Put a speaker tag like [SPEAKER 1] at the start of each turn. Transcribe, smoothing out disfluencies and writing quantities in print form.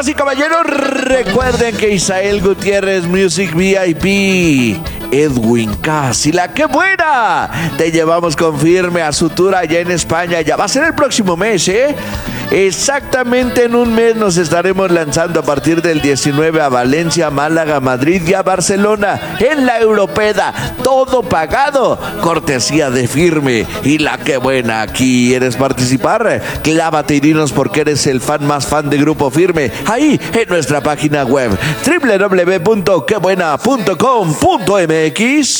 [SPEAKER 1] Damas y caballeros, recuerden que Isael Gutiérrez Music VIP, Edwin Cass y La Que Buena te llevamos con firme a su tour allá en España. Ya va a ser el próximo mes, exactamente en un mes nos estaremos lanzando a partir del 19 a Valencia, Málaga, Madrid y a Barcelona en la Europeda, todo pagado, cortesía de Firme y La Que Buena. ¿Quieres participar? Clávate y dinos por qué eres el fan más fan de Grupo Firme ahí en nuestra página web www.quebuena.com.mx.